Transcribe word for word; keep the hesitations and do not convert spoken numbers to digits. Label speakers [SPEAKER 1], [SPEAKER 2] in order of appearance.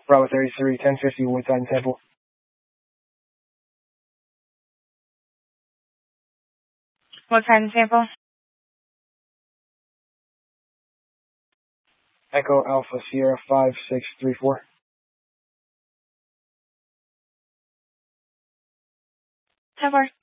[SPEAKER 1] Bravo thirty-three, ten fifty Woodside and Temple.
[SPEAKER 2] Woodside and Temple.
[SPEAKER 1] Echo Alpha Sierra five six three four.
[SPEAKER 2] ten four.